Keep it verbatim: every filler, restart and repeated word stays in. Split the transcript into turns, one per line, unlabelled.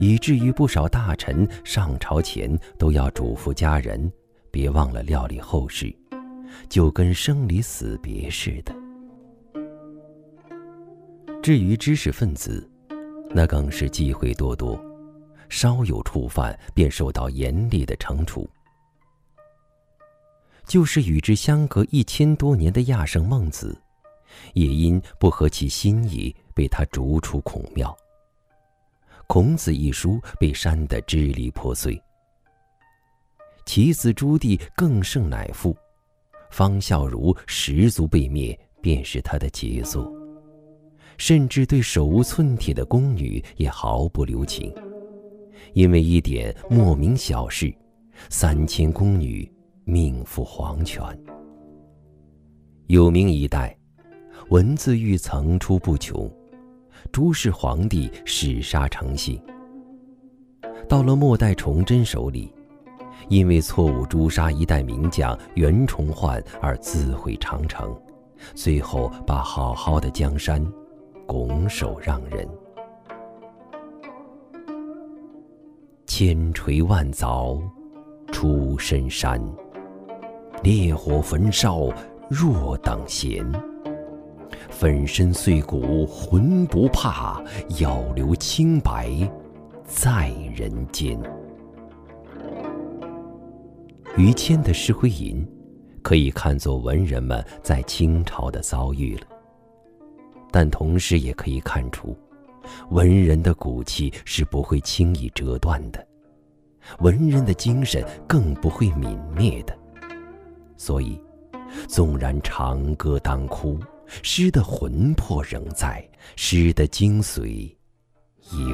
以至于不少大臣上朝前都要嘱咐家人别忘了料理后事，就跟生离死别似的。至于知识分子，那更是忌讳多多，稍有触犯便受到严厉的惩处。就是与之相隔一千多年的亚圣孟子，也因不合其心意被他逐出孔庙。孔子一书被删得支离破碎。其子朱棣更胜乃父，方孝孺十族被灭便是他的杰作，甚至对手无寸铁的宫女也毫不留情。因为一点莫名小事，三千宫女命赴黄泉。有名一代，文字狱层出不穷，诸氏皇帝弑杀成性。到了末代崇祯手里，因为错误诛杀一代名将袁崇焕而自毁长城，最后把好好的江山拱手让人。千锤万凿出深山，烈火焚烧若等闲。粉身碎骨浑不怕，要留清白在人间。于谦的《诗会吟》可以看作文人们在清朝的遭遇了，但同时也可以看出，文人的骨气是不会轻易折断的，文人的精神更不会泯灭的。所以纵然长歌当哭，诗的魂魄仍在，诗的精髓